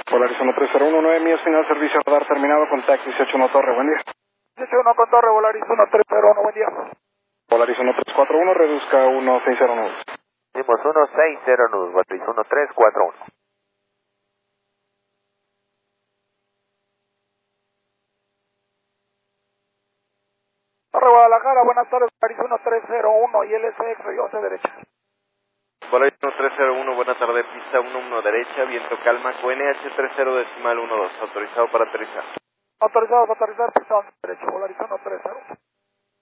Polaris 1301, 9 millas, final servicio radar terminado, contacto 181 Torre, buen día. 181 con Torre, Polaris 1301, buen día. Polaris 1341, reduzca 160 nudos. Hicimos 160 nudos, Polaris 1341. Torre Guadalajara, buenas tardes, Polaris 1301 y LSX, río derecha. Polaris 1301, buena tarde, pista 11 derecha, viento calma, QNH 30.12, autorizado para aterrizar. Autorizados a aterrizar, pista 11 derecha, Polaris 1301.